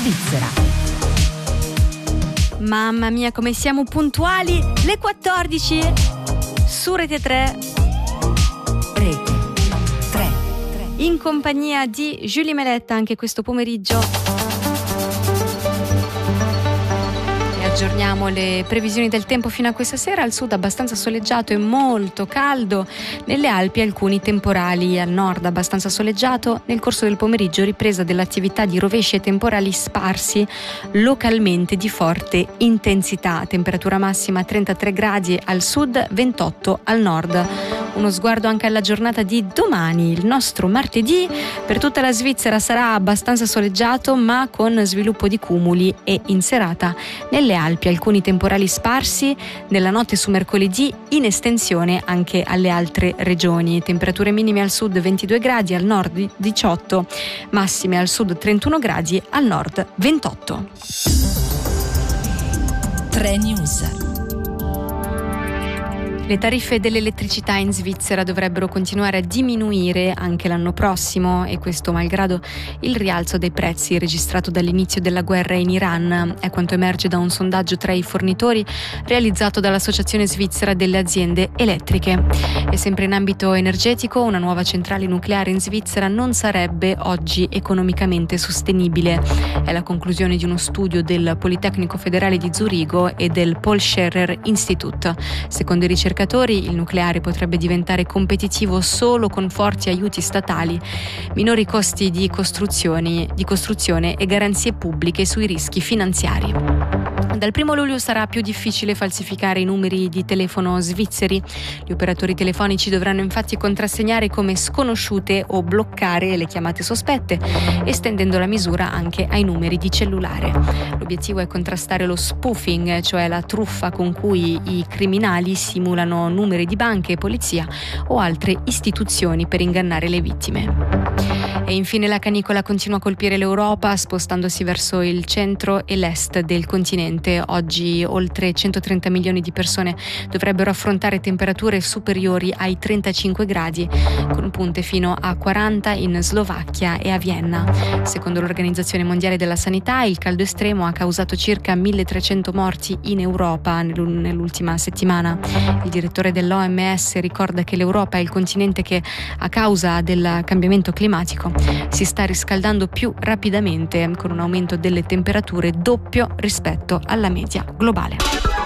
Svizzera. Mamma mia, come siamo puntuali! Le 14 su Rete 3. Rete 3. In compagnia di Julie Meletta anche questo pomeriggio. Aggiorniamo le previsioni del tempo fino a questa sera. Al sud abbastanza soleggiato e molto caldo, nelle Alpi alcuni temporali, al nord abbastanza soleggiato. Nel corso del pomeriggio ripresa dell'attività di rovesci e temporali sparsi localmente di forte intensità. Temperatura massima 33 gradi al sud, 28 al nord. Uno sguardo anche alla giornata di domani, il nostro martedì. Per tutta la Svizzera sarà abbastanza soleggiato ma con sviluppo di cumuli, e in serata nelle Alpi alcuni temporali sparsi, nella notte su mercoledì in estensione anche alle altre regioni. Temperature minime al sud 22 gradi, al nord 18, massime al sud 31 gradi, al nord 28. 3 News. Le tariffe dell'elettricità in Svizzera dovrebbero continuare a diminuire anche l'anno prossimo, e questo malgrado il rialzo dei prezzi registrato dall'inizio della guerra in Iran. È quanto emerge da un sondaggio tra i fornitori realizzato dall'Associazione Svizzera delle Aziende Elettriche. E sempre in ambito energetico, una nuova centrale nucleare in Svizzera non sarebbe oggi economicamente sostenibile. È la conclusione di uno studio del Politecnico Federale di Zurigo e del Paul Scherrer Institute. Secondo i ricercatori, il nucleare potrebbe diventare competitivo solo con forti aiuti statali, minori costi di costruzione e garanzie pubbliche sui rischi finanziari. Dal 1 luglio sarà più difficile falsificare i numeri di telefono svizzeri. Gli operatori telefonici dovranno infatti contrassegnare come sconosciute o bloccare le chiamate sospette, estendendo la misura anche ai numeri di cellulare. L'obiettivo è contrastare lo spoofing, cioè la truffa con cui i criminali simulano numeri di banche, polizia o altre istituzioni per ingannare le vittime. E infine la canicola continua a colpire l'Europa, spostandosi verso il centro e l'est del continente. Oggi oltre 130 milioni di persone dovrebbero affrontare temperature superiori ai 35 gradi, con punte fino a 40 in Slovacchia e a Vienna. Secondo l'Organizzazione Mondiale della Sanità, il caldo estremo ha causato circa 1.300 morti in Europa nell'ultima settimana. Il direttore dell'OMS ricorda che l'Europa è il continente che, a causa del cambiamento climatico, si sta riscaldando più rapidamente, con un aumento delle temperature doppio rispetto alla media globale.